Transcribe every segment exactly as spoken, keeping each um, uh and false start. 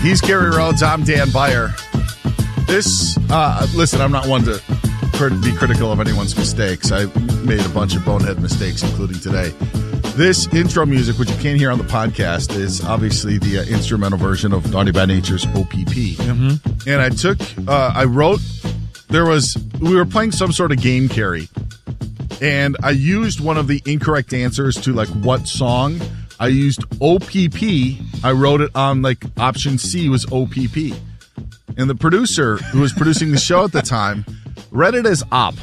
He's Gary Rhodes. I'm Dan Beyer. This, uh, listen, I'm not one to be critical of anyone's mistakes. I made a bunch of bonehead mistakes, including today. This intro music, which you can't hear on the podcast, is obviously the uh, instrumental version of Naughty by Nature's O P P. Mm-hmm. And I took, uh, I wrote, there was, we were playing some sort of game, Carrie, and I used one of the incorrect answers to, like, what song. I used O P P. I wrote it on, like, option C was O P P. And the producer, who was producing the show at the time, read it as op.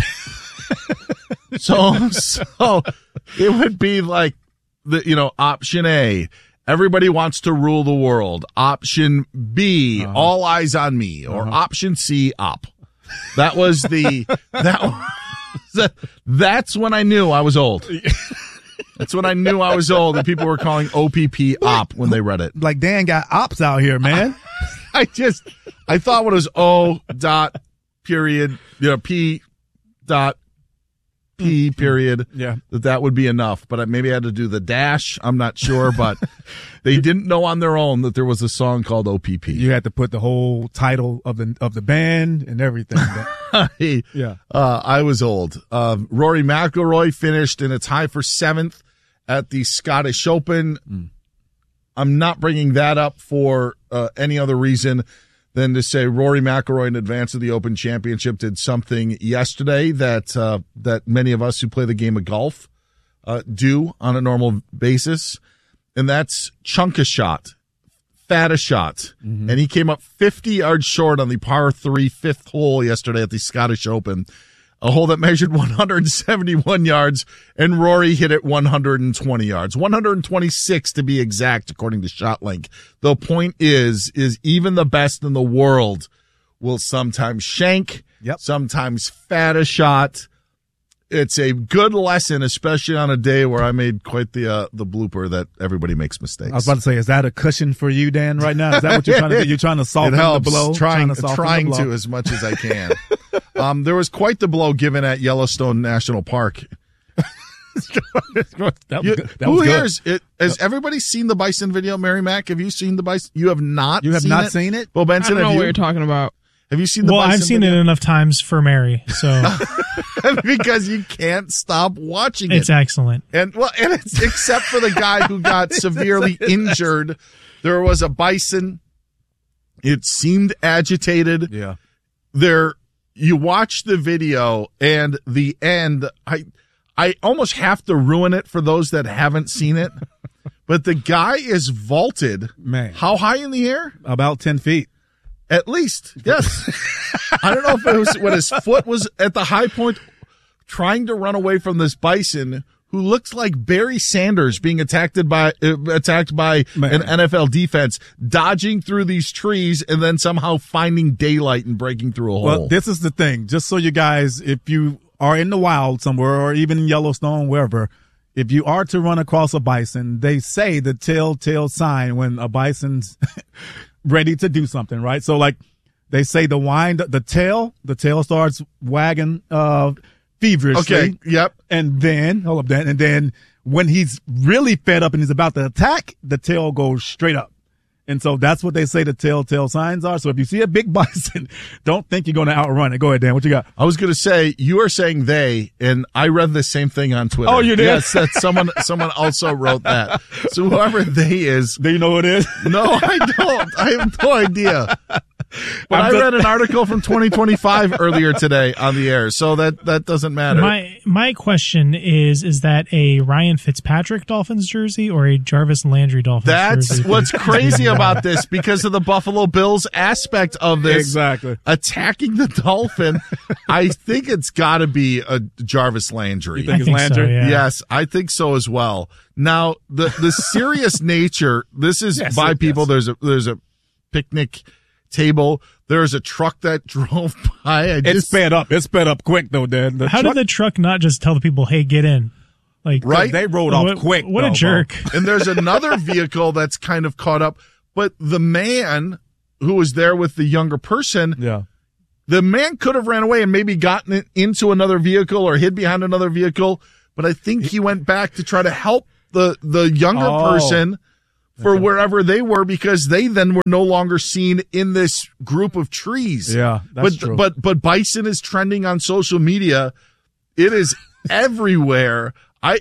so, so it would be like, the you know, option A, everybody wants to rule the world. Option B, uh-huh. all eyes on me. Or uh-huh. option C, op. That was the, that was, that's when I knew I was old. That's when I knew I was old and people were calling O P P op when they read it. Like Dan got ops out here, man. I just, I thought when it was O dot period, you know, P dot P period, yeah. that that would be enough. But I maybe I had to do the dash. I'm not sure, but they didn't know on their own that there was a song called O P P. You had to put the whole title of the of the band and everything. I, yeah, uh, I was old. Uh, Rory McIlroy finished in a tie for seventh at the Scottish Open. Mm. I'm not bringing that up for uh, any other reason than to say Rory McIlroy in advance of the Open Championship did something yesterday that uh, that many of us who play the game of golf uh, do on a normal basis, and that's chunk a shot, fat a shot. Mm-hmm. And he came up fifty yards short on the par three fifth hole yesterday at the Scottish Open, a hole that measured one hundred seventy-one yards, and Rory hit it one hundred twenty yards, one hundred twenty-six to be exact, according to ShotLink. The point is, is even the best in the world will sometimes shank, yep. sometimes fat a shot. It's a good lesson, especially on a day where I made quite the uh, the blooper that everybody makes mistakes. I was about to say, is that a cushion for you, Dan, right now? Is that what you're trying to do? You're trying to soften it helps. the blow? Trying, trying to, soften trying the blow. to as much as I can. um, there was quite the blow given at Yellowstone National Park. that was you, good. That who was hears good. it? Has everybody seen the bison video, Mary Mac? Have you seen the bison? You have not. You have seen not it? seen it. Well, Benson, I don't know have you? what you're talking about. Have you seen the well, bison I've seen video? it enough times for Mary, so because you can't stop watching it. It's excellent. And well, and it's except for the guy who got severely injured. There was a bison. It seemed agitated. Yeah. There, you watch the video and the end. I, I almost have to ruin it for those that haven't seen it. But the guy is vaulted. Man, how high in the air? About ten feet. At least, yes. I don't know if it was when his foot was at the high point trying to run away from this bison who looks like Barry Sanders being attacked by uh, attacked by Man. an N F L defense, dodging through these trees and then somehow finding daylight and breaking through a hole. Well, this is the thing. Just so you guys, if you are in the wild somewhere or even in Yellowstone, wherever, if you are to run across a bison, they say the telltale sign when a bison's ready to do something, right? So like they say the wind, the tail, the tail starts wagging, uh, feverishly. Okay. Yep. And then, hold up, Dan. And then when he's really fed up and he's about to attack, the tail goes straight up. And so that's what they say the telltale signs are. So if you see a big bison, don't think you're going to outrun it. Go ahead, Dan. What you got? I was going to say, you are saying they, and I read the same thing on Twitter. Oh, you did? Yes, that someone, someone also wrote that. So whoever they is. Do you know who it is? No, I don't. I have no idea. But I'm I just- read an article from twenty twenty-five earlier today on the air, so that, that doesn't matter. My my question is: is that a Ryan Fitzpatrick Dolphins jersey or a Jarvis Landry Dolphins That's jersey? what's crazy about this because of the Buffalo Bills aspect of this. Exactly. Attacking the Dolphin. I think it's got to be a Jarvis Landry. You think I it's think Landry? so, yeah. Yes, I think so as well. Now, the the serious nature, this is Yes, by yes. people. There's a there's a picnic table. There's a truck that drove by. I It's just, sped up. It's sped up quick though, Dan. The How truck- did the truck not just tell the people, "Hey, get in"? Like, Right? They rolled off what, quick. What though, a bro. jerk! and there's another vehicle that's kind of caught up. But the man who was there with the younger person, Yeah. the man could have ran away and maybe gotten it into another vehicle or hid behind another vehicle. But I think he went back to try to help the, the younger Oh. person for wherever they were because they then were no longer seen in this group of trees. Yeah, that's but, true. But but bison is trending on social media. It is everywhere. I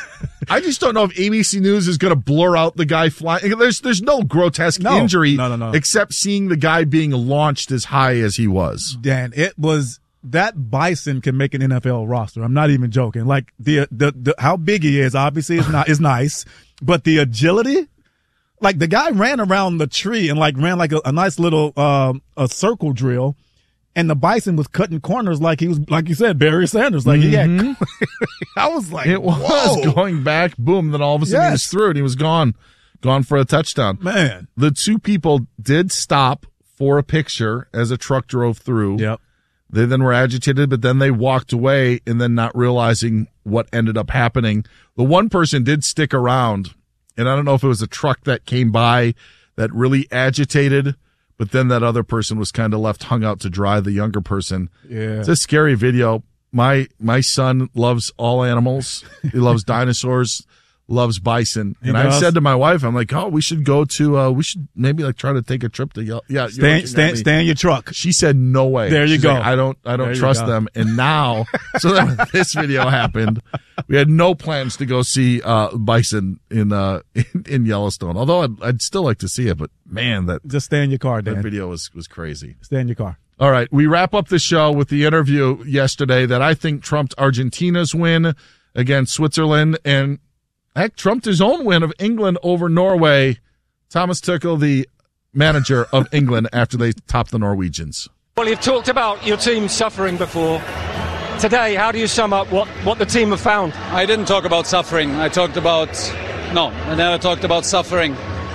I just don't know if A B C News is going to blur out the guy flying. There's there's no grotesque No. injury No, no, no. except seeing the guy being launched as high as he was. Dan, it was that bison can make an N F L roster. I'm not even joking. Like the the, the how big he is, obviously is not is nice, but the agility, like the guy ran around the tree and like ran like a, a nice little um a circle drill. And the bison was cutting corners like he was, like you said, Barry Sanders. Like Mm-hmm. he had, I was like, It was whoa. going back, boom, then all of a sudden he was Yes. through and he was gone, gone for a touchdown. Man. The two people did stop for a picture as a truck drove through. Yep. They then were agitated, but then they walked away and then not realizing what ended up happening. The one person did stick around, and I don't know if it was a truck that came by that really agitated, but then that other person was kind of left hung out to dry, the younger person. Yeah. It's a scary video. My my son loves all animals. He loves dinosaurs, loves bison. He and I does? said to my wife, I'm like, oh, we should go to, uh, we should maybe like try to take a trip to, Yel- yeah. you're Stay, looking at stay, me. stay in your truck. She said, no way. There you She's go. like, I don't, I There don't you trust go. them. And now, so then this video happened. We had no plans to go see, uh, bison in, uh, in, in Yellowstone. Although I'd, I'd still like to see it, but man, that, Just stay in your car, that Dan. video was, was crazy. Stay in your car. All right. We wrap up the show with the interview yesterday that I think trumped Argentina's win against Switzerland and heck, trumped his own win of England over Norway. Thomas Tuchel, the manager of England after they topped the Norwegians. Well, you've talked about your team suffering before. Today, how do you sum up what, what the team have found? I didn't talk about suffering. I talked about, no, I never talked about suffering.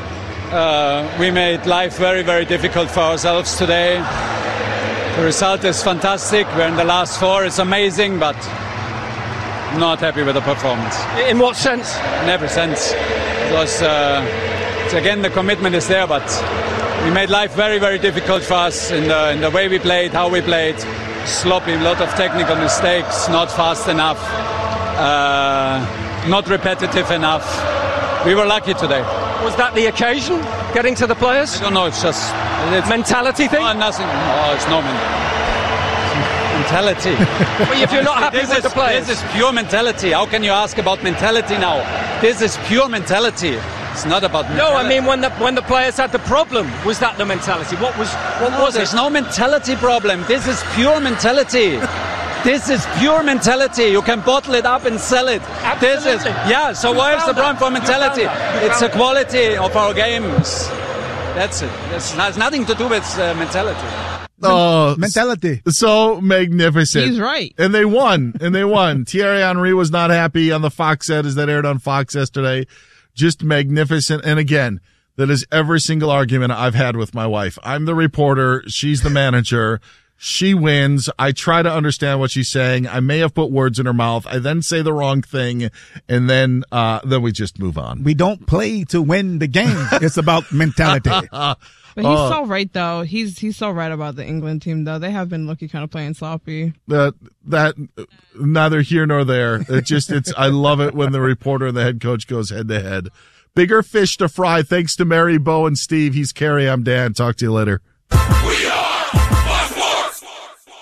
Uh, we made life very, very difficult for ourselves today. The result is fantastic. We're in the last four. It's amazing, but not happy with the performance. In what sense? In every sense. It was, uh, it's again, the commitment is there, but we made life very, very difficult for us in the, in the way we played, how we played. Sloppy, a lot of technical mistakes, not fast enough, uh, not repetitive enough. We were lucky today. Was that the occasion? Getting to the players? I don't know, it's just... It's Mentality thing? Oh, nothing. Oh, it's no men- mentality. Well, if you're not happy this with is, the players. This is pure mentality. How can you ask about mentality now? This is pure mentality. It's not about No, mentality. I mean when the when the players had the problem, was that the mentality? What was what No, was there's it? no mentality problem. This is pure mentality. This is pure mentality. You can bottle it up and sell it. This is Absolutely. yeah. So You why is the found problem that. for You mentality? found that. You It's found the quality of our games. That's it. It has nothing to do with uh, mentality. Oh, Mentality. so magnificent. He's right. And they won. And they won. Thierry Henry was not happy on the Fox set as that aired on Fox yesterday. Just magnificent. And again, that is every single argument I've had with my wife. I'm the reporter. She's the manager. She wins. I try to understand what she's saying. I may have put words in her mouth. I then say the wrong thing. And then, uh, then we just move on. We don't play to win the game. It's about mentality. But he's so right, though. He's he's so right about the England team, though. They have been looking kind of playing sloppy. That, that, neither here nor there. It just, it's, I love it when the reporter and the head coach goes head to head. Bigger fish to fry. Thanks to Mary, Bo, and Steve. He's Kerry. I'm Dan. Talk to you later. We are Fox Sports.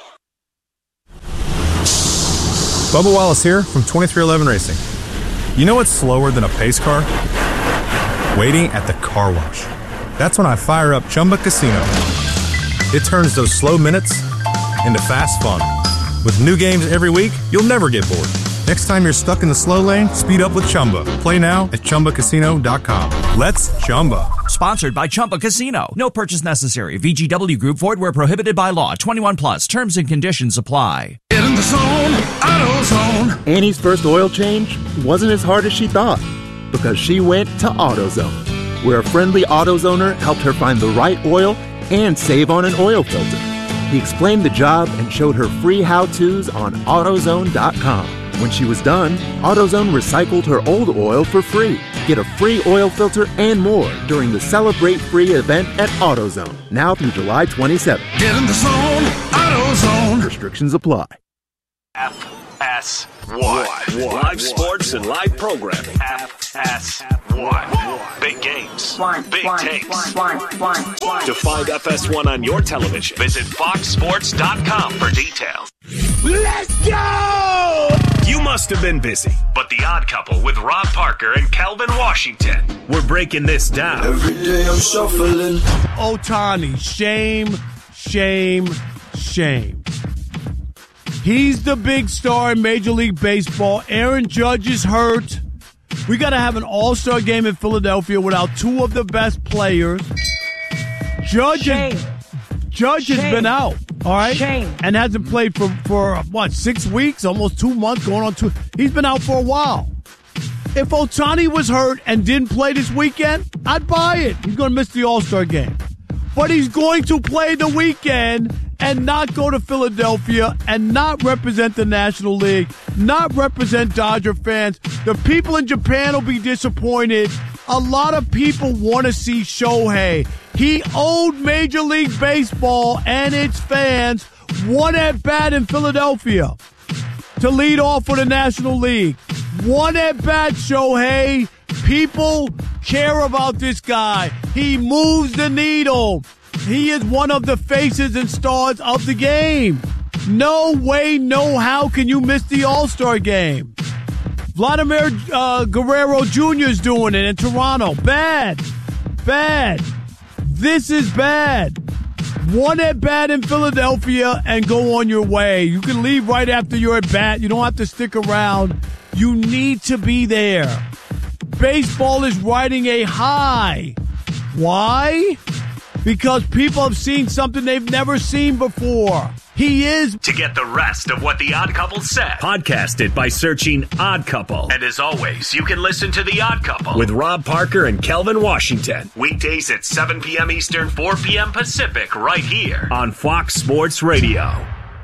Bubba Wallace here from twenty-three eleven Racing. You know what's slower than a pace car? Waiting at the car wash. That's when I fire up Chumba Casino. It turns those slow minutes into fast fun. With new games every week, you'll never get bored. Next time you're stuck in the slow lane, speed up with Chumba. Play now at Chumba Casino dot com. Let's Chumba. Sponsored by Chumba Casino. No purchase necessary. V G W Group. Void where prohibited by law. twenty-one plus. Terms and conditions apply. Get in the zone, AutoZone. Annie's first oil change wasn't as hard as she thought because she went to AutoZone, where a friendly AutoZoner helped her find the right oil and save on an oil filter. He explained the job and showed her free how-tos on AutoZone dot com. When she was done, AutoZone recycled her old oil for free. Get a free oil filter and more during the Celebrate Free event at AutoZone, now through July twenty-seventh. Get in the zone, AutoZone. Restrictions apply. F S one. Live sports and live programming. F S one. one. Big games, big takes. To find F S one on your television, visit fox sports dot com for details. Let's go! You must have been busy, but The Odd Couple with Rob Parker and Calvin Washington. We're breaking this down. Every day I'm shuffling. Ohtani, shame, shame, shame. He's the big star in Major League Baseball. Aaron Judge is hurt. We got to have an all-star game in Philadelphia without two of the best players. Judge, has, Judge has been out, all right? Shame. And hasn't played for, for, what, six weeks, almost two months, going on two. He's been out for a while. If Ohtani was hurt and didn't play this weekend, I'd buy it. He's going to miss the all-star game. But he's going to play the weekend and not go to Philadelphia and not represent the National League, not represent Dodger fans. The people in Japan will be disappointed. A lot of people want to see Shohei. He owed Major League Baseball and its fans one at-bat in Philadelphia to lead off for the National League. One at-bat, Shohei. People care about this guy. He moves the needle. He is one of the faces and stars of the game. No way, no how can you miss the All-Star game. Vladimir uh, Guerrero Junior is doing it in Toronto. Bad. Bad. This is bad. One at-bat in Philadelphia and go on your way. You can leave right after your at-bat. You don't have to stick around. You need to be there. Baseball is riding a high. Why? Because people have seen something they've never seen before. He is. To get the rest of what The Odd Couple said, podcast it by searching Odd Couple. And as always, you can listen to The Odd Couple with Rob Parker and Kelvin Washington. Weekdays at seven p.m. Eastern, four p.m. Pacific, right here on Fox Sports Radio.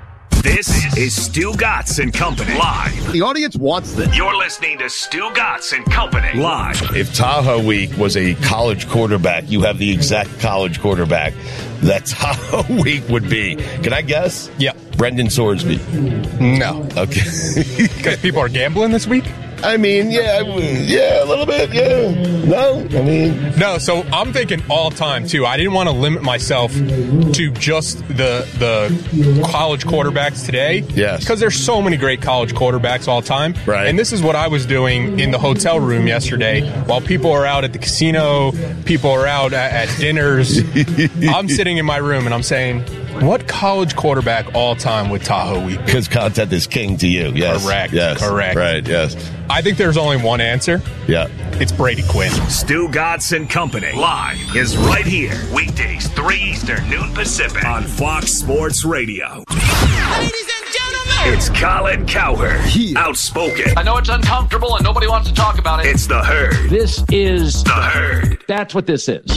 This is Stu Gatz and Company live. The audience wants this. You're listening to Stu Gatz and Company live. If Tahoe Week was a college quarterback, you have the exact college quarterback that Tahoe Week would be. Can I guess? Yeah. Brendan Sorsby. No. Okay. Because people are gambling this week? I mean, yeah, yeah, a little bit, yeah. No, I mean... No, so I'm thinking all time, too. I didn't want to limit myself to just the the college quarterbacks today. Yes. Because there's so many great college quarterbacks all time. Right. And this is what I was doing in the hotel room yesterday. While people are out at the casino, people are out at, at dinners, I'm sitting in my room and I'm saying... What college quarterback all time with Tahoe Week? Because content is king to you. Yes. Correct. Yes. Correct. Right. Yes. I think there's only one answer. Yeah. It's Brady Quinn. Stu Gatz and Company live is right here. Weekdays, three Eastern, noon Pacific on Fox Sports Radio. Ladies and gentlemen, it's Colin Cowherd. Yeah. Outspoken. I know it's uncomfortable and nobody wants to talk about it. It's the Herd. This is the Herd. That's what this is.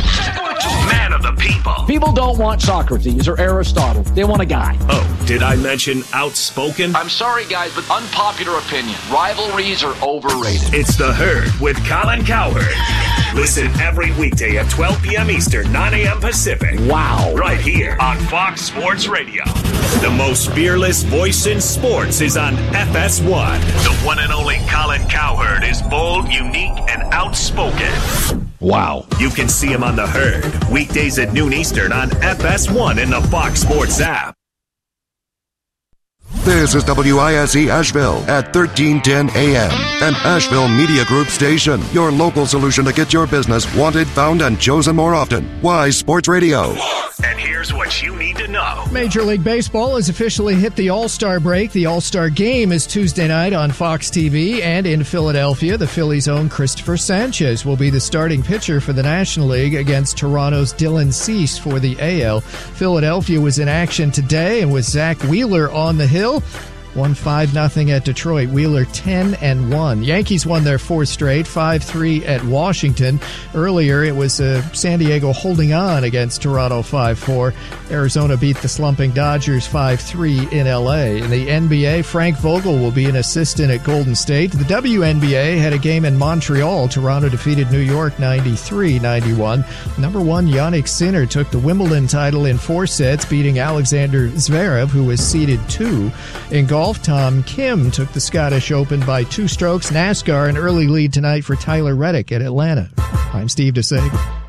Man of the people. People don't want Socrates or Aristotle. They want a guy. Oh, did I mention outspoken? I'm sorry, guys, but unpopular opinion. Rivalries are overrated. It's the Herd with Colin Cowherd. Listen every weekday at twelve p.m. Eastern, nine a.m. Pacific. Wow. Right here on Fox Sports Radio. The most fearless voice in sports is on F S one. The one and only Colin Cowherd is bold, unique, and outspoken. Wow. You can see him on the Herd, weekdays at noon Eastern on F S one in the Fox Sports app. This is W I S E Asheville at thirteen ten A M, an Asheville Media Group station. Your local solution to get your business wanted, found, and chosen more often. Wise Sports Radio. And here's what you need to know. Major League Baseball has officially hit the All-Star break. The All-Star game is Tuesday night on Fox T V, and in Philadelphia, the Phillies' own Christopher Sanchez will be the starting pitcher for the National League against Toronto's Dylan Cease for the A L. Philadelphia was in action today, and with Zach Wheeler on the hill, won five nothing at Detroit. Wheeler ten and one. Yankees won their fourth straight, five three at Washington. Earlier, it was uh, San Diego holding on against Toronto five four. Arizona beat the slumping Dodgers five three in L A. In the N B A, Frank Vogel will be an assistant at Golden State. The W N B A had a game in Montreal. Toronto defeated New York ninety-three ninety-one. Number one, Jannik Sinner took the Wimbledon title in four sets, beating Alexander Zverev, who was seeded two. In golf, golf, Tom Kim took the Scottish Open by two strokes. NASCAR, an early lead tonight for Tyler Reddick at Atlanta. I'm Steve DeSager.